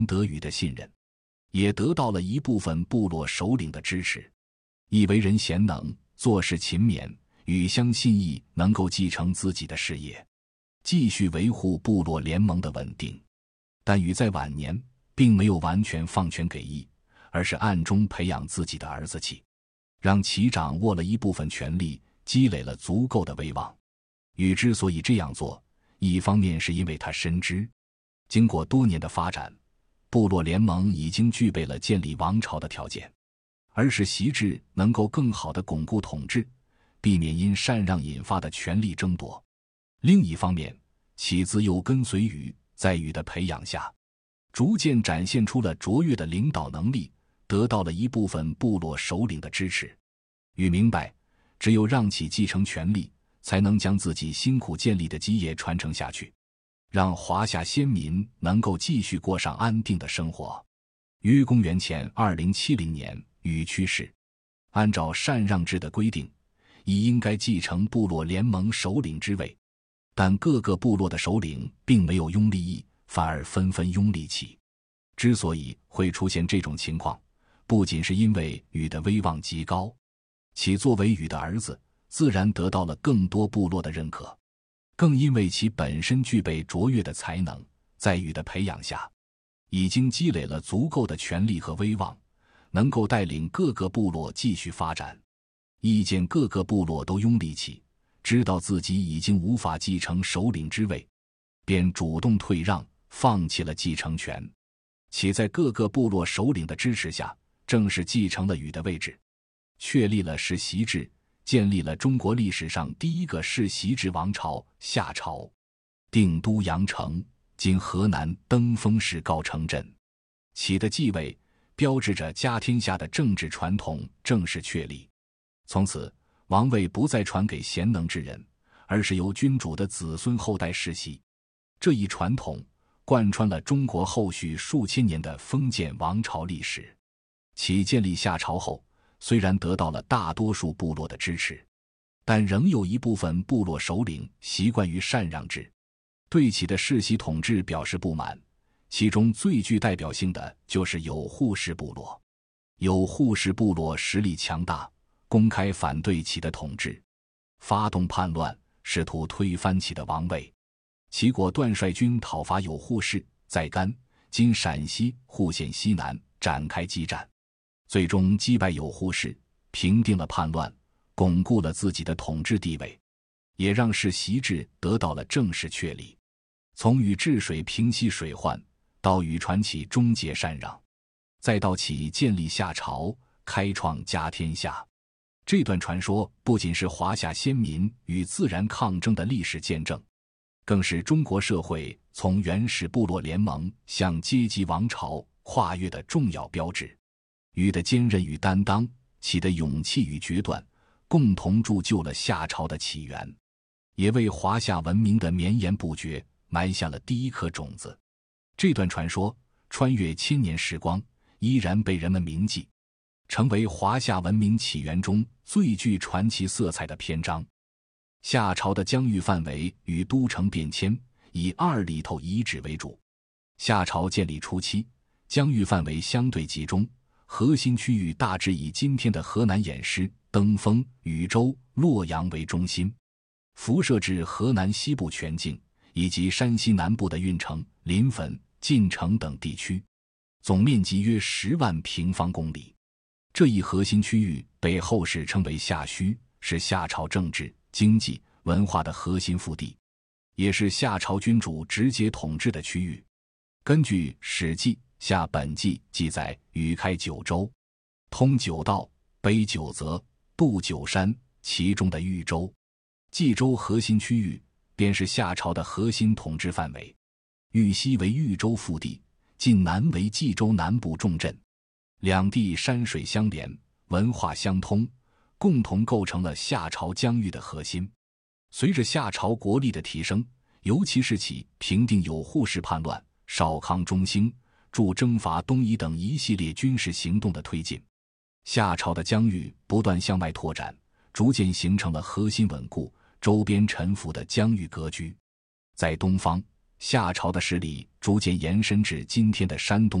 得禹的信任，也得到了一部分部落首领的支持。亦为人贤能，做事勤勉，禹相信义能够继承自己的事业，继续维护部落联盟的稳定。但禹在晚年并没有完全放权给义，而是暗中培养自己的儿子启，让其掌握了一部分权力，积累了足够的威望。禹之所以这样做，一方面是因为他深知，经过多年的发展，部落联盟已经具备了建立王朝的条件，而使习制能够更好地巩固统治，避免因禅让引发的权力争夺。另一方面，启自幼跟随禹，在禹的培养下，逐渐展现出了卓越的领导能力，得到了一部分部落首领的支持。禹明白，只有让启继承权力，才能将自己辛苦建立的基业传承下去，让华夏先民能够继续过上安定的生活。于公元前2070年，禹去世。按照禅让制的规定，乙应该继承部落联盟首领之位，但各个部落的首领并没有拥立乙，反而纷纷拥立启。之所以会出现这种情况，不仅是因为禹的威望极高，启作为禹的儿子，自然得到了更多部落的认可，更因为其本身具备卓越的才能，在禹的培养下，已经积累了足够的权力和威望，能够带领各个部落继续发展。意见各个部落都拥立启，知道自己已经无法继承首领之位，便主动退让，放弃了继承权。启在各个部落首领的支持下，正式继承了禹的位置，确立了世袭制，建立了中国历史上第一个世袭制王朝夏朝，定都阳城，今河南登封市高城镇。启的继位标志着家天下的政治传统正式确立，从此王位不再传给贤能之人，而是由君主的子孙后代世袭。这一传统贯穿了中国后续数千年的封建王朝历史。启建立夏朝后，虽然得到了大多数部落的支持，但仍有一部分部落首领习惯于禅让制，对启的世袭统治表示不满。其中最具代表性的就是有扈氏部落。有扈氏部落实力强大，公开反对启的统治，发动叛乱，试图推翻启的王位。齐果断率军讨伐有扈氏，在甘（今陕西户县西南）展开激战，最终击败有扈氏，平定了叛乱，巩固了自己的统治地位，也让世袭制得到了正式确立。从禹治水平息水患，到禹传启终结禅让，再到启建立夏朝，开创家天下，这段传说不仅是华夏先民与自然抗争的历史见证，更是中国社会从原始部落联盟向阶级王朝跨越的重要标志。禹的坚韧与担当，启的勇气与决断，共同铸就了夏朝的起源，也为华夏文明的绵延不绝埋下了第一颗种子。这段传说穿越千年时光，依然被人们铭记，成为华夏文明起源中最具传奇色彩的篇章。夏朝的疆域范围与都城变迁，以2里头遗址为主。夏朝建立初期，疆域范围相对集中，核心区域大致以今天的河南偃师、登封、禹州、洛阳为中心，辐射至河南西部全境，以及山西南部的运城、临汾、晋城等地区，总面积约10万平方公里。这一核心区域被后世称为夏墟，是夏朝政治、经济、文化的核心腹地，也是夏朝君主直接统治的区域。根据《史记·夏本纪》记载，禹开九州，通九道，北九泽，渡九山，其中的豫州、冀州核心区域便是夏朝的核心统治范围。豫西为豫州腹地，晋南为冀州南部重镇，两地山水相连，文化相通，共同构成了夏朝疆域的核心。随着夏朝国力的提升，尤其是启平定有扈氏叛乱、少康中兴、助征伐东夷等一系列军事行动的推进，夏朝的疆域不断向外拓展，逐渐形成了核心稳固、周边臣服的疆域格局。在东方， 夏朝的势力逐渐延伸至今天的山东